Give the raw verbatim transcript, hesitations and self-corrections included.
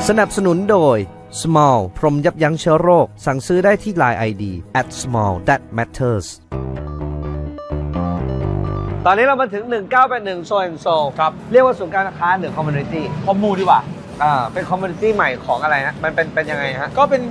สนับสนุนโดย Small พรมยับยั้งเชื้อโรคสั่งซื้อได้ที่ ไลน์ ไอ ดี แอท สมอล แดท แมตเตอร์ส ตอนนี้เรามาถึงหนึ่งเก้าแปดหนึ่ง โซ แอนด์ โซครับเรียกว่าศูนย์การค้าหรือคอมมูนิตี้คอมมูดีกว่าอ่าเป็นคอมมูนิตี้ใหม่ของอะไรฮะมันเป็นเป็นยังไงฮะก็เป็น